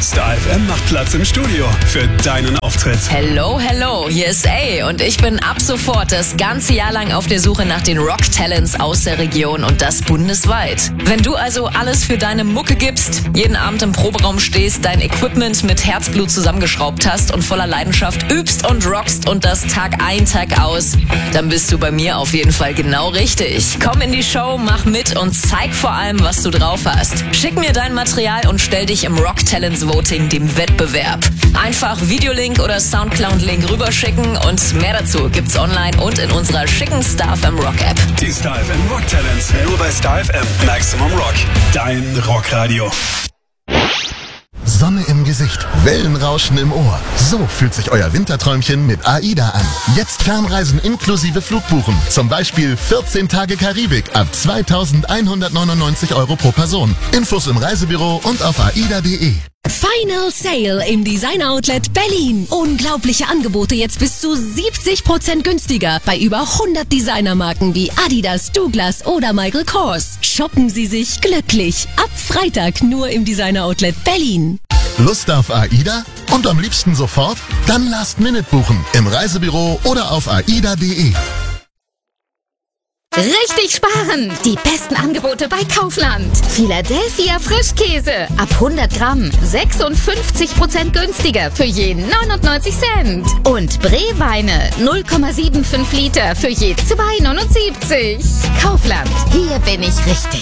Star FM macht Platz im Studio für deinen Auftritt. Hello, hier ist A und ich bin ab sofort das ganze Jahr lang auf der Suche nach den Rock-Talents aus der Region und das bundesweit. Wenn du also alles für deine Mucke gibst, jeden Abend im Proberaum stehst, dein Equipment mit Herzblut zusammengeschraubt hast und voller Leidenschaft übst und rockst und das Tag ein, Tag aus, dann bist du bei mir auf jeden Fall genau richtig. Komm in die Show, mach mit und zeig vor allem, was du drauf hast. Schick mir dein Material und stell dich im Rock Talents Voting, dem Wettbewerb. Einfach Videolink oder Soundcloud-Link rüberschicken und mehr dazu gibt's online und in unserer schicken Star FM Rock App. Die Star FM Rock Talents, nur bei Star FM. Maximum Rock, dein Rockradio. Sonne im Gesicht, Wellenrauschen im Ohr. So fühlt sich euer Winterträumchen mit AIDA an. Jetzt Fernreisen inklusive Flugbuchen. Zum Beispiel 14 Tage Karibik ab 2.199 € pro Person. Infos im Reisebüro und auf aida.de. Final Sale im Designer Outlet Berlin. Unglaubliche Angebote jetzt bis zu 70% günstiger bei über 100 Designermarken wie Adidas, Douglas oder Michael Kors. Shoppen Sie sich glücklich. Ab Freitag nur im Designer Outlet Berlin. Lust auf AIDA? Und am liebsten sofort? Dann Last Minute buchen im Reisebüro oder auf aida.de. Richtig sparen! Die besten Angebote bei Kaufland. Philadelphia Frischkäse. Ab 100 Gramm 56% günstiger für je 99 Cent. Und Bree-Weine 0,75 Liter für je 2,79. Kaufland. Hier bin ich richtig.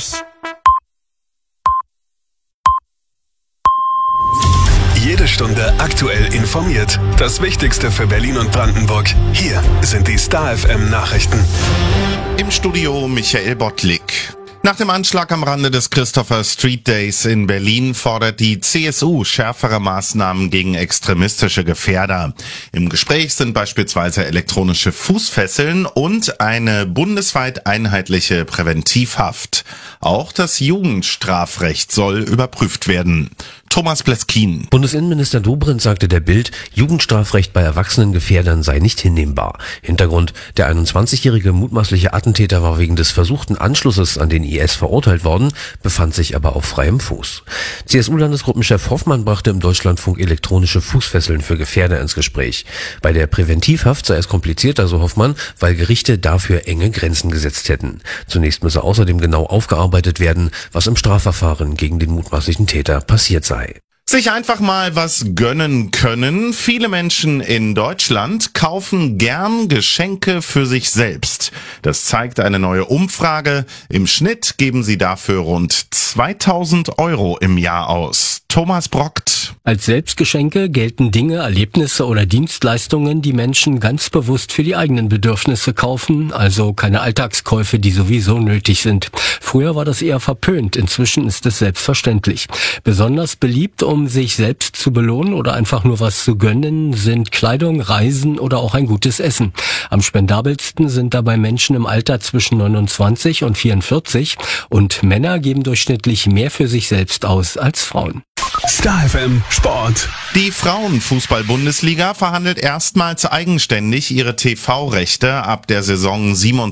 Jede Stunde aktuell informiert. Das Wichtigste für Berlin und Brandenburg. Hier sind die Star FM Nachrichten. Im Studio Michael Bottlik. Nach dem Anschlag am Rande des Christopher Street Days in Berlin fordert die CSU schärfere Maßnahmen gegen extremistische Gefährder. Im Gespräch sind beispielsweise elektronische Fußfesseln und eine bundesweit einheitliche Präventivhaft. Auch das Jugendstrafrecht soll überprüft werden. Thomas Pleskin. Bundesinnenminister Dobrindt sagte der Bild, Jugendstrafrecht bei Erwachsenengefährdern sei nicht hinnehmbar. Hintergrund: Der 21-jährige mutmaßliche Attentäter war wegen des versuchten Anschlusses an den IS verurteilt worden, befand sich aber auf freiem Fuß. CSU-Landesgruppenchef Hoffmann brachte im Deutschlandfunk elektronische Fußfesseln für Gefährder ins Gespräch. Bei der Präventivhaft sei es komplizierter, so Hoffmann, weil Gerichte dafür enge Grenzen gesetzt hätten. Zunächst müsse außerdem genau aufgearbeitet werden, was im Strafverfahren gegen den mutmaßlichen Täter passiert sei. Sich einfach mal was gönnen können. Viele Menschen in Deutschland kaufen gern Geschenke für sich selbst. Das zeigt eine neue Umfrage. Im Schnitt geben sie dafür rund 2.000 € im Jahr aus. Thomas Brockt. Als Selbstgeschenke gelten Dinge, Erlebnisse oder Dienstleistungen, die Menschen ganz bewusst für die eigenen Bedürfnisse kaufen, also keine Alltagskäufe, die sowieso nötig sind. Früher war das eher verpönt, inzwischen ist es selbstverständlich. Besonders beliebt, um sich selbst zu belohnen oder einfach nur was zu gönnen, sind Kleidung, Reisen oder auch ein gutes Essen. Am spendabelsten sind dabei Menschen im Alter zwischen 29 und 44 und Männer geben durchschnittlich mehr für sich selbst aus als Frauen. Star FM Sport. Die Frauenfußball-Bundesliga verhandelt erstmals eigenständig ihre TV-Rechte ab der Saison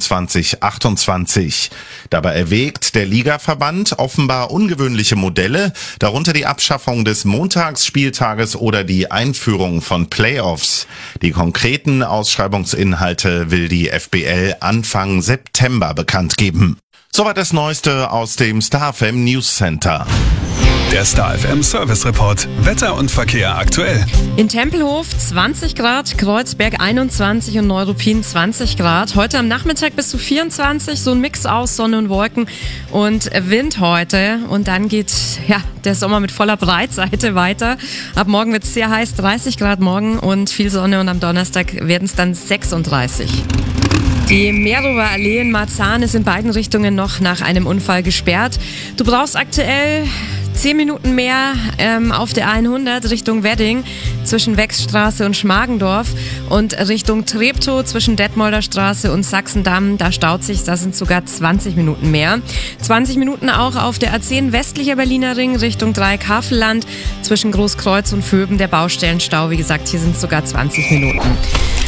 27/28. Dabei erwägt der Ligaverband offenbar ungewöhnliche Modelle, darunter die Abschaffung des Montagsspieltages oder die Einführung von Playoffs. Die konkreten Ausschreibungsinhalte will die FBL Anfang September bekannt geben. Soweit das Neueste aus dem Star FM News Center. Der Star FM Service Report. Wetter und Verkehr aktuell. In Tempelhof 20 Grad, Kreuzberg 21 und Neuruppin 20 Grad. Heute am Nachmittag bis zu 24, so ein Mix aus Sonne und Wolken und Wind heute. Und dann geht der Sommer mit voller Breitseite weiter. Ab morgen wird es sehr heiß, 30 Grad morgen und viel Sonne und am Donnerstag werden es dann 36. Die Merower Allee in Marzahn ist in beiden Richtungen noch nach einem Unfall gesperrt. Du brauchst aktuell 10 Minuten mehr auf der 100 Richtung Wedding zwischen Wechsstraße und Schmargendorf und Richtung Treptow zwischen Detmolder Straße und Sachsendamm. Da staut sich, da sind sogar 20 Minuten mehr. 20 Minuten auch auf der A10 westlicher Berliner Ring Richtung Dreieck-Havelland zwischen Großkreuz und Vöben. Der Baustellenstau, wie gesagt, hier sind sogar 20 Minuten.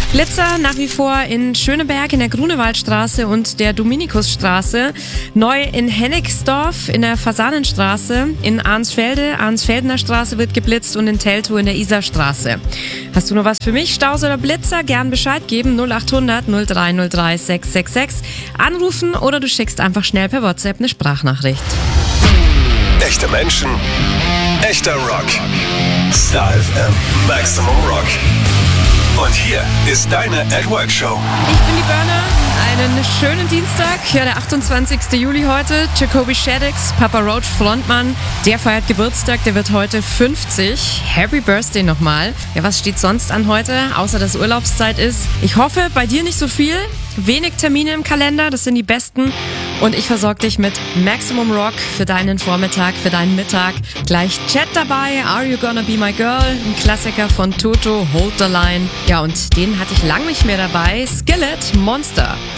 Blitzer nach wie vor in Schöneberg in der Grunewaldstraße und der Dominikusstraße. Neu in Hennigsdorf in der Fasanenstraße. In Arnsfeldener Straße wird geblitzt und in Teltow in der Isarstraße. Hast du noch was für mich? Staus oder Blitzer? Gern Bescheid geben. 0800 0303 666. Anrufen oder du schickst einfach schnell per WhatsApp eine Sprachnachricht. Echte Menschen, echter Rock. Star FM Maximum Rock. Und hier ist deine At Work Show. Ich bin die Burner. Einen schönen Dienstag. Ja, der 28. Juli heute. Jacoby Shaddix, Papa Roach Frontmann, der feiert Geburtstag. Der wird heute 50. Happy Birthday nochmal. Ja, was steht sonst an heute, außer dass Urlaubszeit ist? Ich hoffe, bei dir nicht so viel. Wenig Termine im Kalender, das sind die besten. Und ich versorge dich mit Maximum Rock für deinen Vormittag, für deinen Mittag. Gleich Chat dabei, Are You Gonna Be My Girl? Ein Klassiker von Toto, Hold the Line. Ja, und den hatte ich lang nicht mehr dabei. Skillet, Monster.